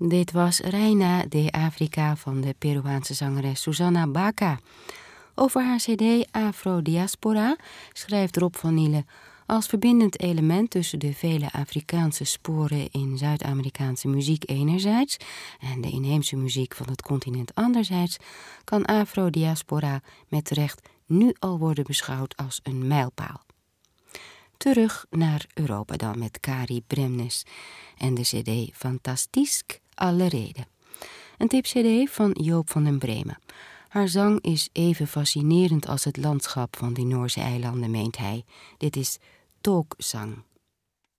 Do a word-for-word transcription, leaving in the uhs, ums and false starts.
Dit was Reina de Africa van de Peruaanse zangeres Susana Baca. Over haar cd Afro-Diaspora schrijft Rob van Nielen: als verbindend element tussen de vele Afrikaanse sporen in Zuid-Amerikaanse muziek enerzijds en de inheemse muziek van het continent anderzijds, kan Afro-Diaspora met recht nu al worden beschouwd als een mijlpaal. Terug naar Europa dan met Kari Bremnes en de cd Fantastisch alle reden. Een tipcd van Joop van den Bremen. Haar zang is even fascinerend als het landschap van die Noorse eilanden, meent hij. Dit is Tågsang.